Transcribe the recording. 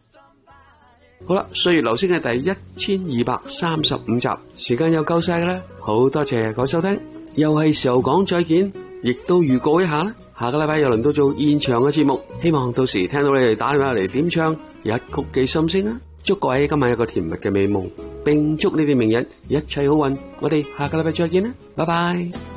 好啦，歲月留聲嘅第1235集，時間又夠晒㗎啦，好多謝各位收聽，又係時候講再見，亦都預告一下啦，下個禮拜又輪到做現場嘅節目，希望到時聽到你哋打電話嚟點唱一曲寄心聲啊！祝各位今晚有個甜蜜嘅美夢，並祝你哋明日一切好運，我哋下個禮拜再見啦，拜拜。